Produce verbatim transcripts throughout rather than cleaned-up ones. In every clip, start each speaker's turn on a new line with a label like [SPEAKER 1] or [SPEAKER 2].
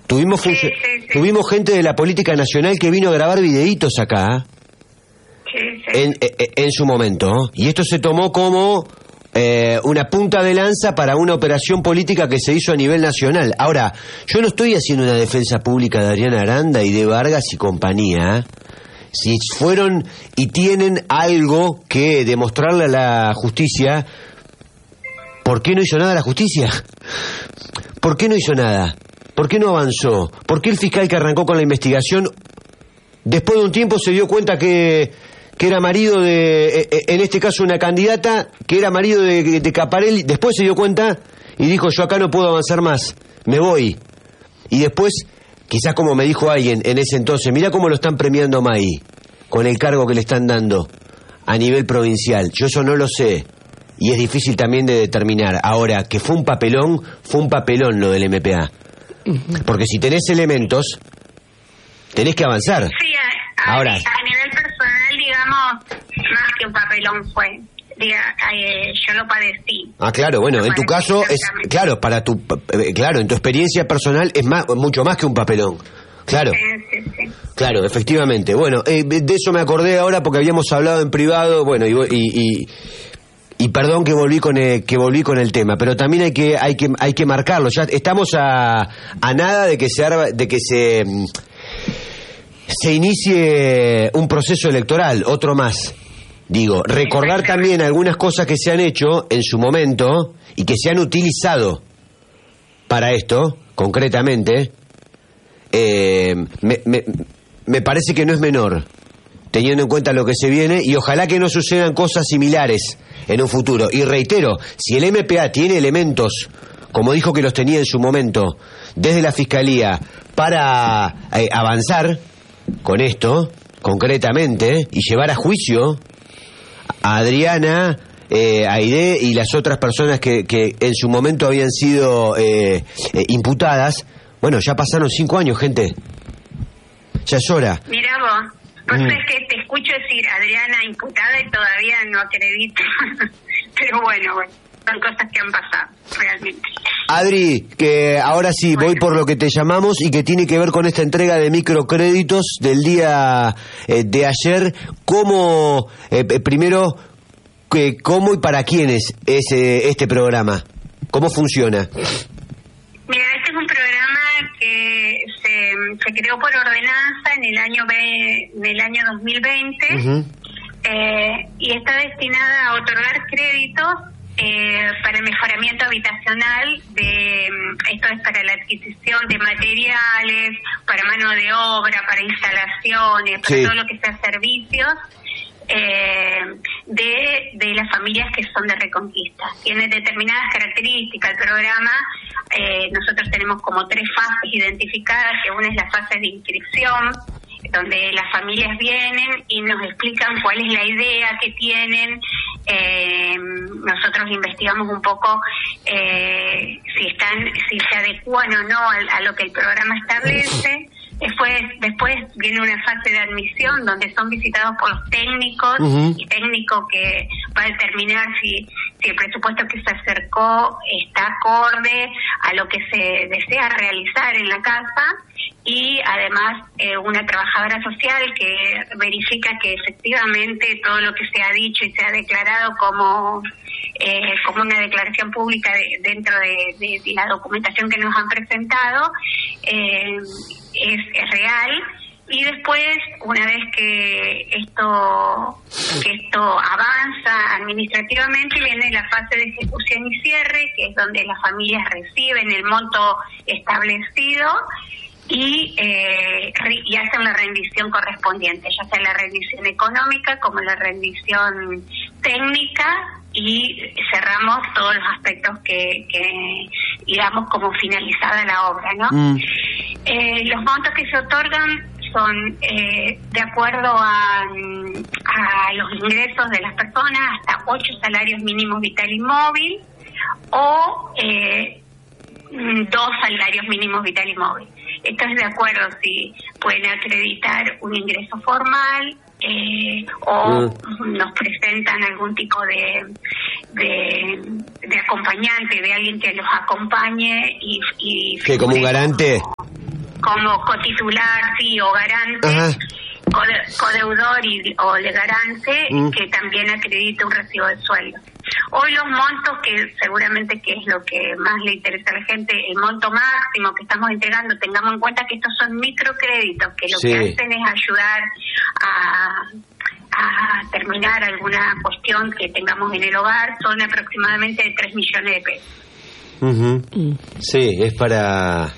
[SPEAKER 1] Tuvimos, sí, sí, sí. tuvimos gente de la política nacional que vino a grabar videitos acá,
[SPEAKER 2] sí, sí.
[SPEAKER 1] En, en, en su momento, y esto se tomó como eh, una punta de lanza para una operación política que se hizo a nivel nacional. Ahora, yo no estoy haciendo una defensa pública de Adriana Aranda y de Vargas y compañía. Si fueron y tienen algo que demostrarle a la justicia, ¿por qué no hizo nada la justicia? ¿Por qué no hizo nada? ¿Por qué no avanzó? ¿Por qué el fiscal que arrancó con la investigación, después de un tiempo se dio cuenta que, que era marido de, en este caso una candidata, que era marido de, de Caparelli, después se dio cuenta y dijo, yo acá no puedo avanzar más, me voy? Y después, quizás como me dijo alguien en ese entonces, mirá cómo lo están premiando a May, con el cargo que le están dando a nivel provincial. Yo eso no lo sé. Y es difícil también de determinar. Ahora, que fue un papelón, fue un papelón lo del M P A. Porque si tenés elementos, tenés que avanzar.
[SPEAKER 2] Sí, a, a,
[SPEAKER 1] Ahora,
[SPEAKER 2] a nivel personal, digamos, más que un papelón fue. Diga, eh, yo lo padecí.
[SPEAKER 1] Ah, claro, bueno, en tu caso es, claro, para tu, claro, en tu experiencia personal es más, mucho más que un papelón. Claro.
[SPEAKER 2] Sí, sí, sí.
[SPEAKER 1] Claro, efectivamente. Bueno, eh, de eso me acordé ahora porque habíamos hablado en privado, bueno, y, y, y Y perdón que volví con el, que volví con el tema, pero también hay que hay que hay que marcarlo. Ya estamos a, a nada de que se de que se se inicie un proceso electoral, otro más. Digo, recordar también algunas cosas que se han hecho en su momento y que se han utilizado para esto, concretamente. Eh, me, me, me parece que no es menor, teniendo en cuenta lo que se viene, y ojalá que no sucedan cosas similares en un futuro. Y reitero, si el M P A tiene elementos, como dijo que los tenía en su momento, desde la Fiscalía, para eh, avanzar con esto, concretamente, y llevar a juicio a Adriana, eh, a Aide y las otras personas que, que en su momento habían sido eh, eh, imputadas, bueno, ya pasaron cinco años, gente. Ya es hora.
[SPEAKER 2] Mirá vos. Pues mm. es que te escucho decir Adriana imputada y todavía no acredito. Pero bueno, bueno, son cosas que han pasado, realmente.
[SPEAKER 1] Adri, que ahora sí, bueno, voy por lo que te llamamos y que tiene que ver con esta entrega de microcréditos del día eh, de ayer. ¿Cómo, eh, primero, que, cómo y para quiénes es eh, este programa? ¿Cómo funciona?
[SPEAKER 2] Mira, este es un programa que se, se creó por ordenanza en el año ve, en el año dos mil veinte uh-huh. eh, y está destinada a otorgar créditos eh, para el mejoramiento habitacional. De esto es para la adquisición de materiales, para mano de obra, para instalaciones, para sí. todo lo que sea servicios. Eh, de, de las familias que son de Reconquista. Tiene determinadas características el programa. Eh, nosotros tenemos como tres fases identificadas, que una es la fase de inscripción, donde las familias vienen y nos explican cuál es la idea que tienen. Eh, nosotros investigamos un poco eh, si están, si se adecuan o no a, a lo que el programa establece. Después, después viene una fase de admisión donde son visitados por los técnicos uh-huh. y técnico que va a determinar si, si el presupuesto que se acercó está acorde a lo que se desea realizar en la casa, y además eh, una trabajadora social que verifica que efectivamente todo lo que se ha dicho y se ha declarado como eh, como una declaración pública de, dentro de, de, de la documentación que nos han presentado eh, es, es real. Y después, una vez que esto que esto avanza administrativamente, viene la fase de ejecución y cierre, que es donde las familias reciben el monto establecido y eh, y hacen la rendición correspondiente, ya sea la rendición económica como la rendición técnica, y cerramos todos los aspectos que, que digamos como finalizada la obra, ¿no? Mm. Eh, los montos que se otorgan son eh, de acuerdo a, a los ingresos de las personas, hasta ocho salarios mínimos vital y móvil o eh, dos salarios mínimos vital y móvil. Esto es de acuerdo si pueden acreditar un ingreso formal eh, o mm. nos presentan algún tipo de, de de acompañante, de alguien que los acompañe y, y
[SPEAKER 1] que como un garante.
[SPEAKER 2] como cotitular, sí, o garante,
[SPEAKER 1] Ajá.
[SPEAKER 2] code- codeudor y, o legarante,
[SPEAKER 1] Mm.
[SPEAKER 2] que también acredita un recibo de sueldo. Hoy los montos, que seguramente que es lo que más le interesa a la gente, el monto máximo que estamos entregando, tengamos en cuenta que estos son microcréditos, que lo
[SPEAKER 1] Sí.
[SPEAKER 2] que hacen es ayudar a, a terminar alguna cuestión que tengamos en el hogar, son aproximadamente de tres millones de pesos.
[SPEAKER 1] Ujú.
[SPEAKER 3] Mm.
[SPEAKER 1] Sí, es para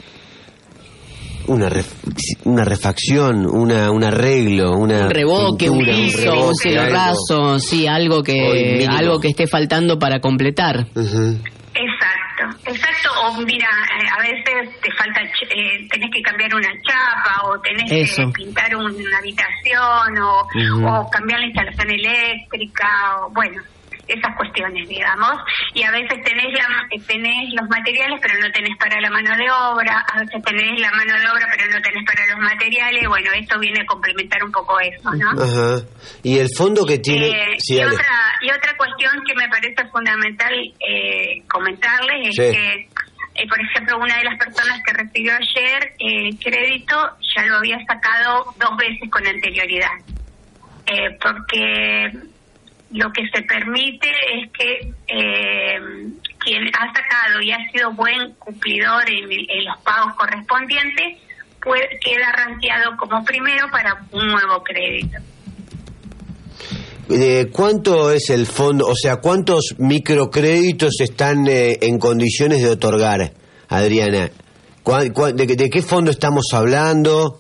[SPEAKER 1] una ref- una refacción, una un arreglo, una
[SPEAKER 3] Un revoque, un
[SPEAKER 1] pintura,
[SPEAKER 3] piso, un
[SPEAKER 1] reboque,
[SPEAKER 3] cielo
[SPEAKER 1] algo.
[SPEAKER 3] raso, sí, algo
[SPEAKER 1] Hoy
[SPEAKER 3] que
[SPEAKER 1] mínimo.
[SPEAKER 3] algo que esté faltando para completar.
[SPEAKER 1] Ujú.
[SPEAKER 2] Exacto, exacto. O mira, eh, a veces te falta, ch- eh, tenés que cambiar una chapa, o tenés
[SPEAKER 3] Eso.
[SPEAKER 2] que pintar una habitación, o,
[SPEAKER 1] Ujú.
[SPEAKER 2] o cambiar la instalación eléctrica, o bueno, esas cuestiones, digamos. Y a veces tenés la, tenés los materiales, pero no tenés para la mano de obra. A veces tenés la mano de obra, pero no tenés para los materiales. Bueno, esto viene a complementar un poco eso, ¿no?
[SPEAKER 1] Ajá. Y el fondo que tiene...
[SPEAKER 2] Eh,
[SPEAKER 1] sí,
[SPEAKER 2] y,
[SPEAKER 1] dale.
[SPEAKER 2] otra, y otra cuestión que me parece fundamental eh, comentarles es
[SPEAKER 1] Sí.
[SPEAKER 2] que, eh, por ejemplo, una de las personas que recibió ayer el crédito ya lo había sacado dos veces con anterioridad. Eh, porque lo que se permite es que eh, quien ha sacado y ha sido buen cumplidor en, en los pagos correspondientes puede, queda rankeado como primero para un nuevo crédito.
[SPEAKER 1] Eh, ¿Cuánto es el fondo? O sea, ¿cuántos microcréditos están eh, en condiciones de otorgar, Adriana? ¿Cuál- cuál- de, de qué fondo estamos hablando?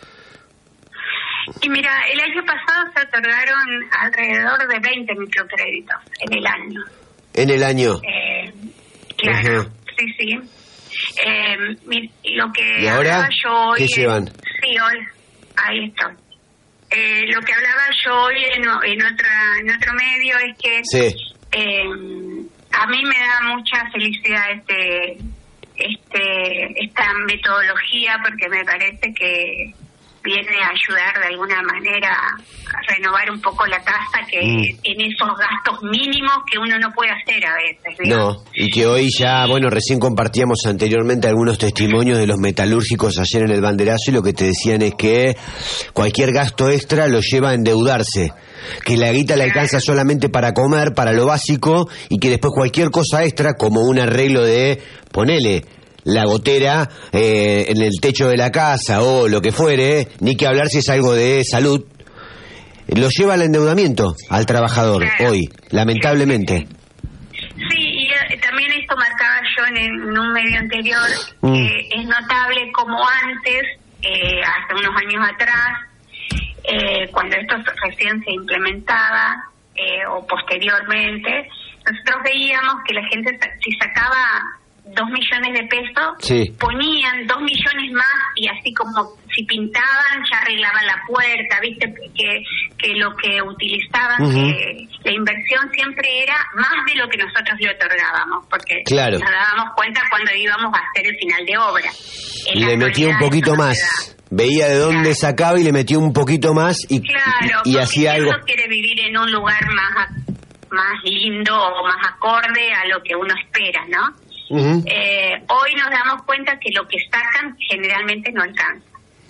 [SPEAKER 2] Y mira, el año pasado se otorgaron alrededor de veinte microcréditos en el año.
[SPEAKER 1] En el año.
[SPEAKER 2] Eh, claro,
[SPEAKER 1] Ajá.
[SPEAKER 2] sí, sí. Eh, mi- lo que
[SPEAKER 1] ¿Y ahora
[SPEAKER 2] hablaba yo hoy...
[SPEAKER 1] qué
[SPEAKER 2] es-
[SPEAKER 1] llevan?
[SPEAKER 2] Sí, hoy, ahí estoy. Eh, lo que hablaba yo hoy en, en, otra, en otro medio es que
[SPEAKER 1] Sí.
[SPEAKER 2] eh, a mí me da mucha felicidad este, este, esta metodología, porque me parece que viene a ayudar de alguna manera a renovar un poco la tasa que
[SPEAKER 1] Mm.
[SPEAKER 2] en esos gastos mínimos que uno no puede hacer a veces, digamos.
[SPEAKER 1] No, y que hoy ya, bueno, recién compartíamos anteriormente algunos testimonios de los metalúrgicos ayer en el banderazo, y lo que te decían es que cualquier gasto extra lo lleva a endeudarse, que la guita le alcanza solamente para comer, para lo básico, y que después cualquier cosa extra, como un arreglo de, ponele, la gotera eh, en el techo de la casa o lo que fuere, ni que hablar si es algo de salud, lo lleva al endeudamiento al trabajador
[SPEAKER 2] Claro.
[SPEAKER 1] hoy, lamentablemente.
[SPEAKER 2] Sí, y eh, también esto marcaba yo en, en un medio anterior,
[SPEAKER 1] Mm.
[SPEAKER 2] que es notable como antes, eh, hace unos años atrás, eh, cuando esto recién se implementaba, eh, o posteriormente, nosotros veíamos que la gente, sa- si sacaba dos millones de pesos,
[SPEAKER 1] Sí.
[SPEAKER 2] ponían dos millones más, y así como si pintaban, ya arreglaban la puerta, viste, que, que lo que utilizaban,
[SPEAKER 1] Ujú.
[SPEAKER 2] que la inversión siempre era más de lo que nosotros le otorgábamos, porque
[SPEAKER 1] Claro.
[SPEAKER 2] nos dábamos cuenta cuando íbamos a hacer el final de obra. En
[SPEAKER 1] Y
[SPEAKER 2] la
[SPEAKER 1] le metía un
[SPEAKER 2] actualidad
[SPEAKER 1] poquito
[SPEAKER 2] eso no
[SPEAKER 1] más.
[SPEAKER 2] se da.
[SPEAKER 1] Veía de dónde
[SPEAKER 2] Claro.
[SPEAKER 1] sacaba y le metía un poquito más y,
[SPEAKER 2] Claro,
[SPEAKER 1] y, y
[SPEAKER 2] porque
[SPEAKER 1] hacía algo.
[SPEAKER 2] uno quiere vivir en un lugar más más lindo o más acorde a lo que uno espera, ¿no?
[SPEAKER 1] Ujú.
[SPEAKER 2] Eh, hoy nos damos cuenta que lo que sacan generalmente no alcanza.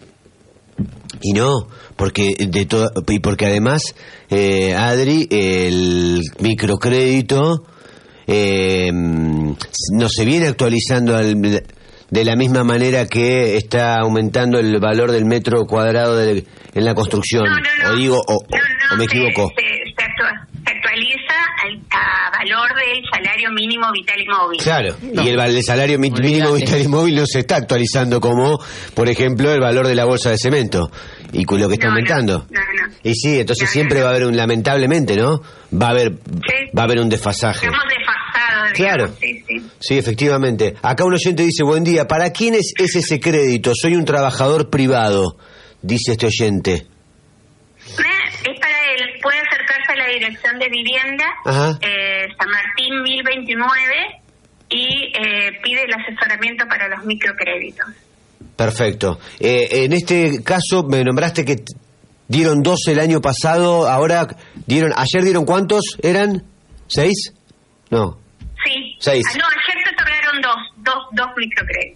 [SPEAKER 1] Y no, porque de todo, y porque además, eh, Adri, el microcrédito eh, no se viene actualizando al- de la misma manera que está aumentando el valor del metro cuadrado de- en la construcción.
[SPEAKER 2] No, no, no.
[SPEAKER 1] O digo, o,
[SPEAKER 2] No, no,
[SPEAKER 1] o me
[SPEAKER 2] se-
[SPEAKER 1] equivoco.
[SPEAKER 2] Se, se actua- se actualiza al, a valor del salario mínimo vital y móvil.
[SPEAKER 1] Claro,
[SPEAKER 3] No.
[SPEAKER 1] y el, val- el salario mi-
[SPEAKER 3] Olvídate.
[SPEAKER 1] mínimo vital y móvil no se está actualizando como, por ejemplo, el valor de la bolsa de cemento y con lo que está
[SPEAKER 2] No, no,
[SPEAKER 1] aumentando.
[SPEAKER 2] no, no.
[SPEAKER 1] Y sí, entonces
[SPEAKER 2] No, no,
[SPEAKER 1] siempre
[SPEAKER 2] no.
[SPEAKER 1] va a haber un, lamentablemente, ¿no? Va a haber,
[SPEAKER 2] Sí.
[SPEAKER 1] va a haber un desfasaje.
[SPEAKER 2] Estamos desfasados.
[SPEAKER 1] Claro.
[SPEAKER 2] digamos, Sí, sí.
[SPEAKER 1] Sí, efectivamente. Acá un oyente dice, buen día, ¿para quién es, es ese crédito? Soy un trabajador privado, dice este oyente.
[SPEAKER 2] Eh, Es para él. Puede acercarse a la Dirección de Vivienda,
[SPEAKER 1] Ajá.
[SPEAKER 2] eh, San Martín mil veintinueve, y eh, pide el asesoramiento para los microcréditos.
[SPEAKER 1] Perfecto. Eh, en este caso, me nombraste que t- dieron dos el año pasado, ahora dieron, ayer dieron ¿cuántos? ¿Eran? ¿Seis? No.
[SPEAKER 2] Sí.
[SPEAKER 1] Seis.
[SPEAKER 2] Ah, no, ayer se otorgaron dos, dos, dos microcréditos.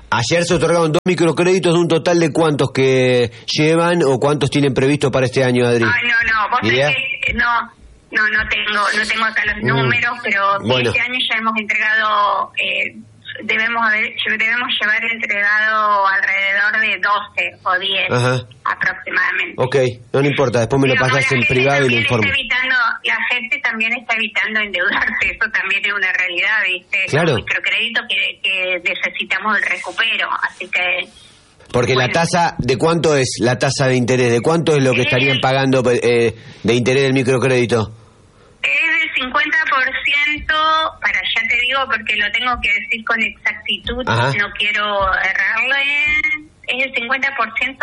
[SPEAKER 1] Ayer se otorgaron dos microcréditos de un total de cuántos que llevan o cuántos tienen previsto para este año, Adri.
[SPEAKER 2] Ah, no, no, vos sabés que no, no, no tengo, no tengo acá los números, mm. pero bueno. Este año ya hemos entregado, eh, debemos haber, debemos llevar entregado alrededor de doce o diez. Ajá. Aproximadamente.
[SPEAKER 1] Ok, no, no importa, después me pero lo pasas en privado y lo informo.
[SPEAKER 2] Evitando, la gente también está evitando endeudarse, eso también es una realidad, ¿viste?
[SPEAKER 1] Claro.
[SPEAKER 2] Un microcrédito que, que necesitamos el recupero, así que...
[SPEAKER 1] Porque bueno, la tasa, ¿de cuánto es la tasa de interés? ¿De cuánto es lo que estarían pagando eh, de interés del microcrédito?
[SPEAKER 2] Es del cincuenta por ciento, para ya te digo, porque lo tengo que decir con exactitud, Ajá. no quiero errarle, es el cincuenta por ciento...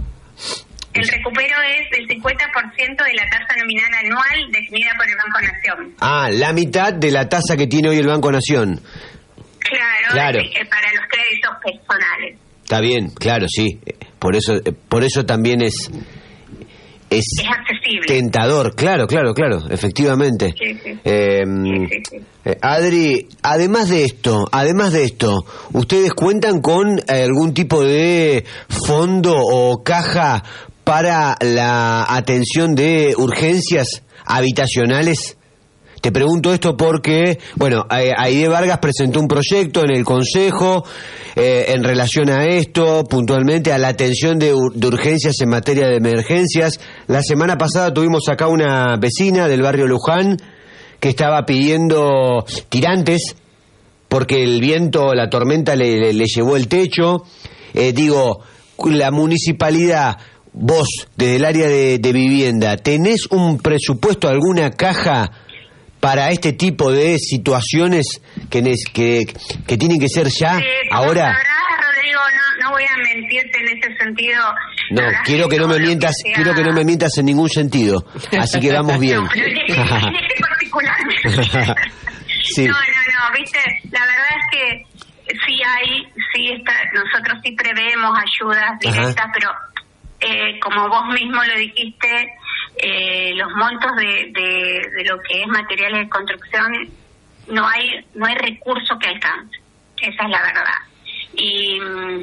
[SPEAKER 2] El recupero es el cincuenta por ciento de la tasa nominal anual definida por el Banco Nación.
[SPEAKER 1] Ah, la mitad de la tasa que tiene hoy el Banco Nación.
[SPEAKER 2] Claro, claro. Es, es para los créditos personales.
[SPEAKER 1] Está bien, claro, sí. Por eso, por eso también es, es,
[SPEAKER 2] es accesible.
[SPEAKER 1] Tentador, claro, claro, claro, efectivamente.
[SPEAKER 2] Sí, sí.
[SPEAKER 1] Eh,
[SPEAKER 2] sí, sí, sí.
[SPEAKER 1] Eh, Adri, además de esto, además de esto, ¿ustedes cuentan con eh, algún tipo de fondo o caja para la atención de urgencias habitacionales? Te pregunto esto porque, bueno, Aide Vargas presentó un proyecto en el Consejo eh, en relación a esto, puntualmente a la atención de, de urgencias en materia de emergencias. La semana pasada tuvimos acá una vecina del barrio Luján que estaba pidiendo tirantes porque el viento, la tormenta le, le, le llevó el techo. Eh, digo, la municipalidad... Vos, desde el área de, de vivienda, ¿tenés un presupuesto, alguna caja para este tipo de situaciones que que, que tienen que ser ya,
[SPEAKER 2] eh,
[SPEAKER 1] ahora?
[SPEAKER 2] La verdad, Rodrigo, no, no voy a mentirte en ese sentido.
[SPEAKER 1] No, quiero que no me mientas, que quiero que no me mientas en ningún sentido, así que vamos bien.
[SPEAKER 2] No, pero en este particular.
[SPEAKER 1] Sí.
[SPEAKER 2] No, no, no, viste, la verdad es que sí hay, sí está, nosotros sí preveemos ayudas directas, Ajá. pero... Eh, como vos mismo lo dijiste, eh, los montos de, de, de lo que es materiales de construcción, no hay no hay recurso que alcance, esa es la verdad. Y,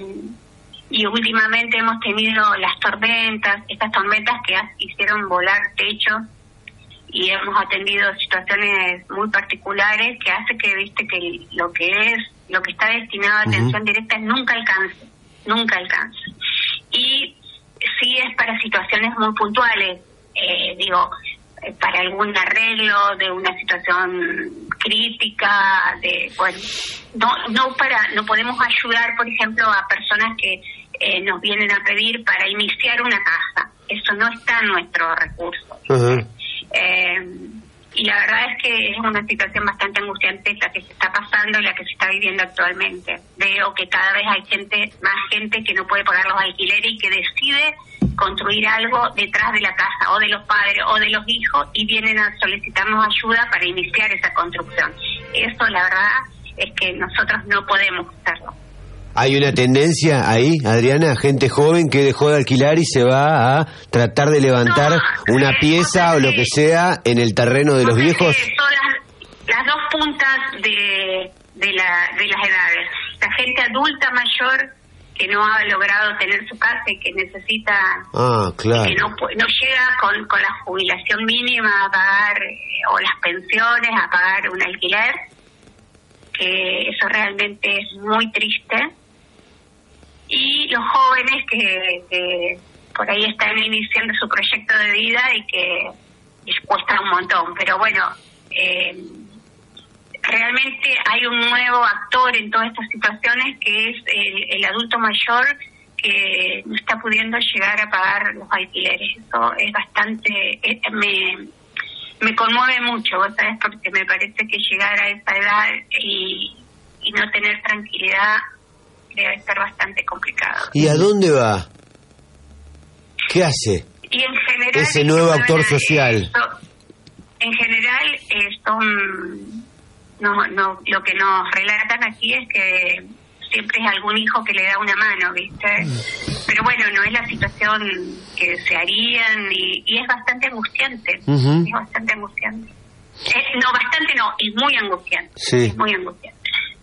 [SPEAKER 2] y últimamente hemos tenido las tormentas, estas tormentas que hicieron volar techos, y hemos atendido situaciones muy particulares que hace que, viste, que lo que es, lo que está destinado a atención uh-huh. directa nunca alcance, nunca alcance. Y sí es para situaciones muy puntuales, eh, digo, para algún arreglo de una situación crítica, de bueno, no no para no podemos ayudar, por ejemplo, a personas que eh, nos vienen a pedir para iniciar una casa, eso no está en nuestro recurso. Uh-huh. Eh, y la verdad es que es una situación bastante angustiante la que se está pasando y la que se está viviendo actualmente. Veo que cada vez hay gente, más gente que no puede pagar los alquileres y que decide construir algo detrás de la casa, o de los padres o de los hijos, y vienen a solicitarnos ayuda para iniciar esa construcción. Eso, la verdad, es que nosotros no podemos hacerlo.
[SPEAKER 1] ¿Hay una tendencia ahí, Adriana, gente joven que dejó de alquilar y se va a tratar de levantar no, una pieza o lo que sea en el terreno de los viejos?
[SPEAKER 2] Son las, las dos puntas de, de, la, de las edades. La gente adulta mayor que no ha logrado tener su casa y que necesita,
[SPEAKER 1] ah, claro.
[SPEAKER 2] que no, no llega con, con la jubilación mínima a pagar, o las pensiones, a pagar un alquiler, que eso realmente es muy triste. Y los jóvenes que, que por ahí están iniciando su proyecto de vida y que les cuesta un montón. Pero bueno, eh, realmente hay un nuevo actor en todas estas situaciones, que es el, el adulto mayor que no está pudiendo llegar a pagar los alquileres. Eso es bastante... Eh, me, me conmueve mucho, ¿vos sabés? Porque me parece que llegar a esa edad y, y no tener tranquilidad debe ser bastante complicado.
[SPEAKER 1] ¿Y a dónde va? ¿Qué hace?
[SPEAKER 2] Y en general,
[SPEAKER 1] ese nuevo actor social.
[SPEAKER 2] Esto, en general, eh, son, no, no, lo que nos relatan aquí es que siempre es algún hijo que le da una mano, ¿viste? Pero bueno, no es la situación que se harían, y, y es bastante angustiante. Uh-huh. Es bastante angustiante. Es, no, bastante no, es muy angustiante.
[SPEAKER 1] Sí.
[SPEAKER 2] Es muy angustiante.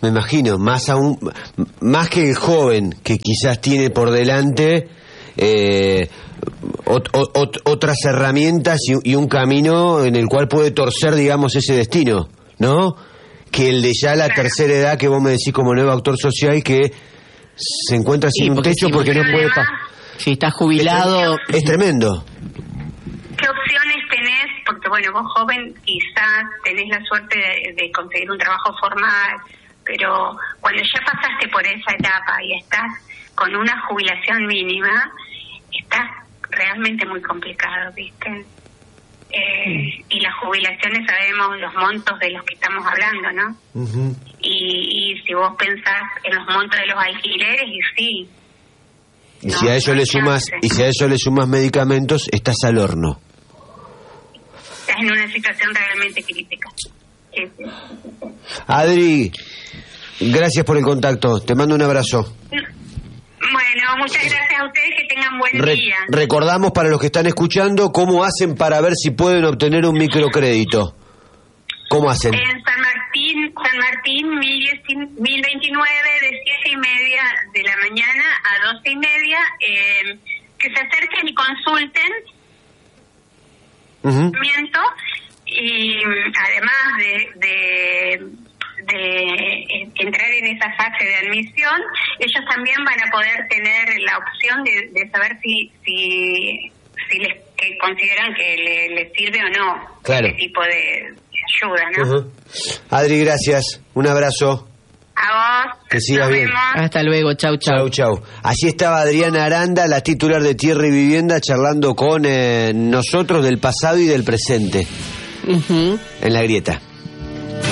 [SPEAKER 1] Me imagino, más aún, más que el joven que quizás tiene por delante eh, ot, ot, otras herramientas y, y un camino en el cual puede torcer, digamos, ese destino, ¿no? Que el de ya la tercera edad que vos me decís como nuevo actor social que se encuentra sin
[SPEAKER 3] Sí,
[SPEAKER 1] un
[SPEAKER 3] porque
[SPEAKER 1] techo
[SPEAKER 3] si
[SPEAKER 1] porque
[SPEAKER 3] vos-
[SPEAKER 1] no puede... Pa
[SPEAKER 3] Si estás jubilado,
[SPEAKER 1] es, es tremendo.
[SPEAKER 2] ¿Qué opciones tenés? Porque bueno, vos joven quizás tenés la suerte de, de conseguir un trabajo formal, pero cuando ya pasaste por esa etapa y estás con una jubilación mínima, estás realmente muy complicado, ¿viste? Eh, y las jubilaciones sabemos los montos de los que estamos hablando, ¿no?
[SPEAKER 1] Uh-huh.
[SPEAKER 2] Y, y si vos pensás en los montos de los alquileres, y sí.
[SPEAKER 1] Y
[SPEAKER 2] No,
[SPEAKER 1] si a eso
[SPEAKER 2] no
[SPEAKER 1] le
[SPEAKER 2] hay
[SPEAKER 1] sumas
[SPEAKER 2] chance.
[SPEAKER 1] y si a eso le sumas medicamentos, estás al horno.
[SPEAKER 2] Estás en una situación realmente crítica. Sí, sí.
[SPEAKER 1] Adri, gracias por el contacto. Te mando un abrazo.
[SPEAKER 2] Bueno, muchas gracias a ustedes, que tengan buen
[SPEAKER 1] Re-
[SPEAKER 2] día.
[SPEAKER 1] recordamos para los que están escuchando cómo hacen para ver si pueden obtener un microcrédito. ¿Cómo hacen?
[SPEAKER 2] En San Martín, San Martín, mil veintinueve, de siete y media de la mañana a doce y media, eh, que se acerquen y consulten,
[SPEAKER 1] Uh-huh.
[SPEAKER 2] miento, y además de, de, de entrar en esa fase de admisión, ellos también van a poder tener la opción de, de saber si, si, si les que consideran que le, les sirve o no
[SPEAKER 1] Claro.
[SPEAKER 2] ese tipo de ayuda, ¿no?
[SPEAKER 1] Uh-huh. Adri, gracias. Un abrazo.
[SPEAKER 2] A vos.
[SPEAKER 1] Que sigas
[SPEAKER 2] nos
[SPEAKER 1] bien.
[SPEAKER 2] vemos.
[SPEAKER 3] hasta luego, chau, chau.
[SPEAKER 1] Chau, chau. Así estaba Adriana Aranda, la titular de Tierra y Vivienda, charlando con eh, nosotros del pasado y del presente
[SPEAKER 3] Ujú.
[SPEAKER 1] en La Grieta.